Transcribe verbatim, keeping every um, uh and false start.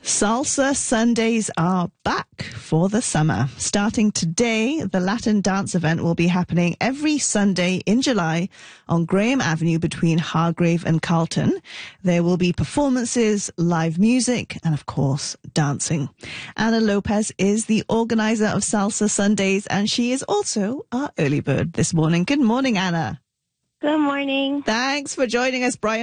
Salsa Sundays are back for the summer. Starting today, the Latin dance event will be happening every Sunday in July on Graham Avenue between Hargrave and Carlton. There will be performances, live music, and of course, dancing. Anna Lopez is the organizer of Salsa Sundays, and she is also our early bird this morning. Good morning, Anna. Good morning. Thanks for joining us, Brian.